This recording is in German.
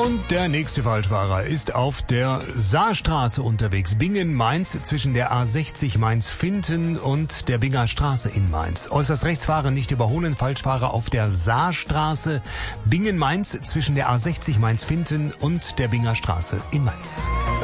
Und der nächste Falschfahrer ist auf der Saarstraße unterwegs. Bingen-Mainz zwischen der A60 Mainz-Finten und der Binger Straße in Mainz. Äußerst rechts fahren, nicht überholen. Falschfahrer auf der Saarstraße. Bingen-Mainz zwischen der A60 Mainz-Finten und der Binger Straße in Mainz.